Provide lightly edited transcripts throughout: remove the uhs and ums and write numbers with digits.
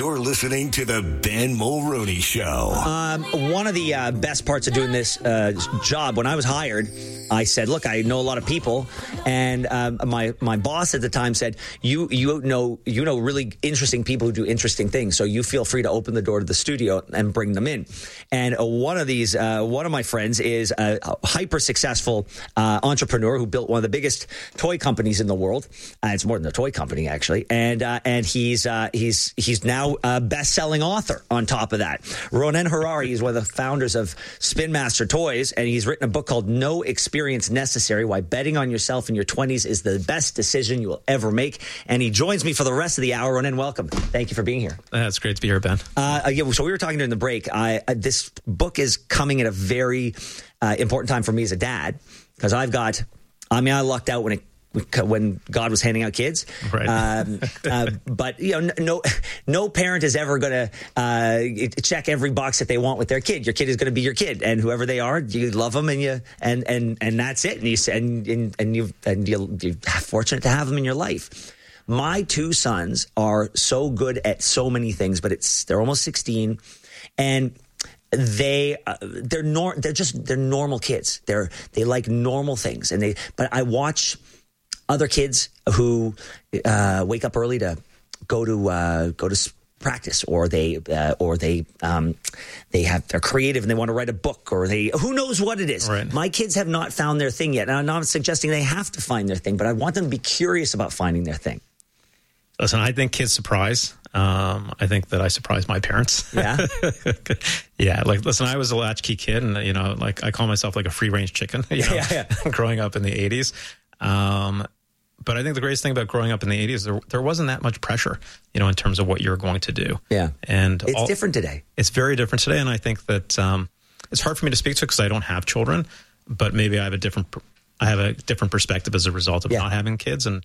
You're listening to the Ben Mulroney Show. One of the best parts of doing this job, when I was hired, I said, look, I know a lot of people. And my boss at the time said, you know really interesting people who do interesting things. So you feel free to open the door to the studio and bring them in. And one of my friends is a hyper successful entrepreneur who built one of the biggest toy companies in the world. It's more than a toy company, actually. And he's now a best-selling author on top of that. Ronen Harari is one of the founders of Spin Master Toys, and he's written a book called No Experience Necessary, Why Betting on Yourself in Your 20s is the Best Decision You Will Ever Make. And he joins me for the rest of the hour. Ronen, welcome. Thank you for being here. It's great to be here, Ben. So we were talking during the break. This book is coming at a very important time for me as a dad, because I lucked out when God was handing out kids. Right. But no parent is ever going to check every box that they want with their kid. Your kid is going to be your kid, and whoever they are, you love them, and that's it. And you're fortunate to have them in your life. My two sons are so good at so many things, but they're almost 16, and they're normal kids. They like normal things, but I watch other kids who wake up early to go to practice, or they're creative and they want to write a book, or who knows what it is. Right. My kids have not found their thing yet. And I'm not suggesting they have to find their thing, but I want them to be curious about finding their thing. Listen, I think kids surprise. I think that I surprised my parents. Yeah. Yeah. Like, listen, I was a latchkey kid, and I call myself like a free range chicken. Yeah. Growing up in the 80s. But I think the greatest thing about growing up in the 80s, there wasn't that much pressure, in terms of what you're going to do. Yeah. And it's different today. It's very different today. And I think that it's hard for me to speak to because I don't have children, but maybe I have a different perspective as a result of not having kids. And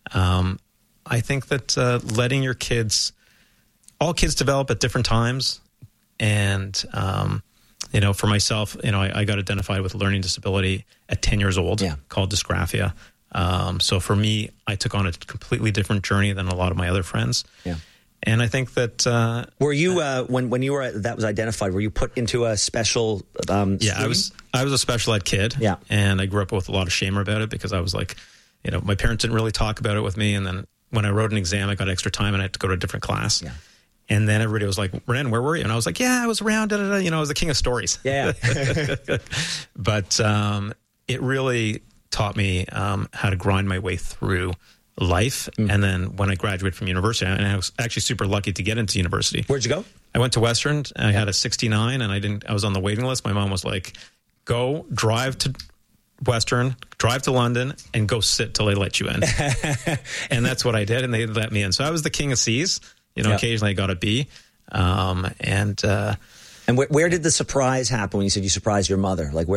I think that letting your all kids develop at different times. And, for myself, I got identified with a learning disability at 10 years old called dysgraphia. So for me, I took on a completely different journey than a lot of my other friends. Yeah. And I think that... were you, when you were, that was identified, were you put into a special I was a special ed kid. Yeah. And I grew up with a lot of shame about it because I was like, my parents didn't really talk about it with me. And then when I wrote an exam, I got extra time and I had to go to a different class. Yeah. And then everybody was like, Ronen, where were you? And I was like, I was around, I was the king of stories. Yeah. But it really taught me how to grind my way through life. Mm. And then when I graduated from university, and I was actually super lucky to get into university. Where'd you go? I went to Western. I had a 69, and I was on the waiting list. My mom was like, go drive to Western, drive to London, and go sit till they let you in. And that's what I did, and they let me in. So I was the king of C's. Occasionally I got a B. And where did the surprise happen when you said you surprised your mother? Like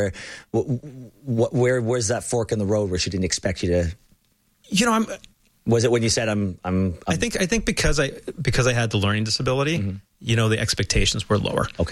where's that fork in the road where she didn't expect you to? Was it when you said I'm I think because I had the learning disability, the expectations were lower. Okay.